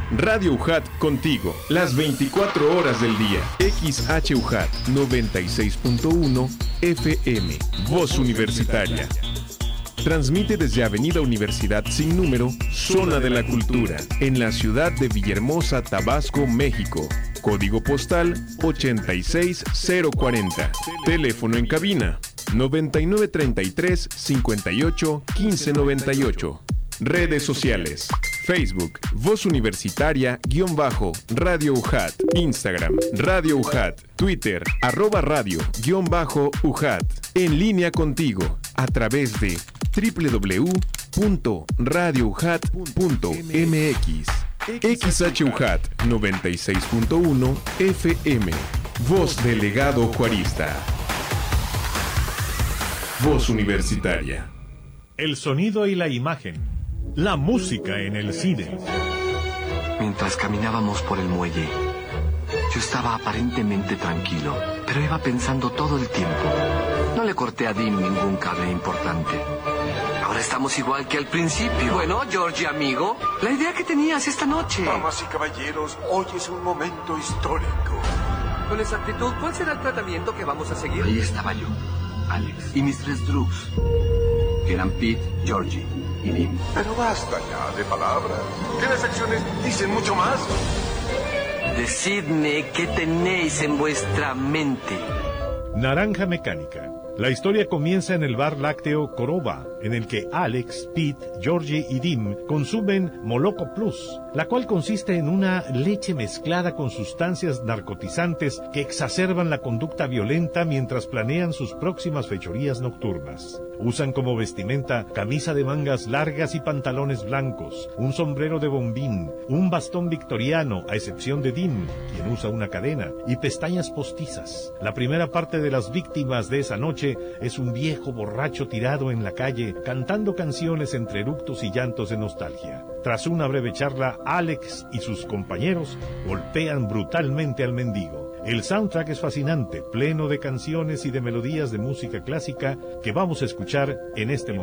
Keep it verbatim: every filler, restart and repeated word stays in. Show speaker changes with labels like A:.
A: Radio U J A T contigo, las veinticuatro horas del día. X H U J A T noventa y seis punto uno F M, Voz Universitaria. Transmite desde Avenida Universidad sin número, Zona de la Cultura, en la ciudad de Villahermosa, Tabasco, México. Código postal ochenta y seis cero cuarenta. Teléfono en cabina noventa y nueve treinta y tres cincuenta y ocho quince noventa y ocho. Redes sociales: Facebook, Voz Universitaria, guión bajo, Radio U J A T. Instagram, Radio U J A T. Twitter, arroba radio, guión bajo, U J A T. En línea contigo, a través de doble u doble u doble u punto radio u j a t punto m x. X H U J A T noventa y seis punto uno F M. Voz Delegado Juarista. Voz Universitaria.
B: El sonido y la imagen. La música en el cine.
C: Mientras caminábamos por el muelle, yo estaba aparentemente tranquilo, pero iba pensando todo el tiempo. No le corté a Dean ningún cable importante. Ahora estamos igual que al principio. Bueno, Georgie, amigo, la idea que tenías esta noche.
D: Damas y caballeros, hoy es un momento histórico.
C: Con exactitud, ¿cuál será el tratamiento que vamos a seguir? Ahí estaba yo, Alex, y Mistress Drugs, que eran Pete, Georgie y Dean.
D: Pero basta ya de palabras. Que las acciones dicen mucho más.
C: Decidme qué tenéis en vuestra mente.
B: Naranja Mecánica. La historia comienza en el bar lácteo Coroba, en el que Alex, Pete, Georgie y Dim consumen Moloco Plus, la cual consiste en una leche mezclada con sustancias narcotizantes que exacerban la conducta violenta mientras planean sus próximas fechorías nocturnas. Usan como vestimenta camisa de mangas largas y pantalones blancos, un sombrero de bombín, un bastón victoriano, a excepción de Dim, quien usa una cadena, y pestañas postizas. La primera parte de las víctimas de esa noche es un viejo borracho tirado en la calle, cantando canciones entre eructos y llantos de nostalgia. Tras una breve charla, Alex y sus compañeros golpean brutalmente al mendigo. El soundtrack es fascinante, pleno de canciones y de melodías de música clásica que vamos a escuchar en este momento.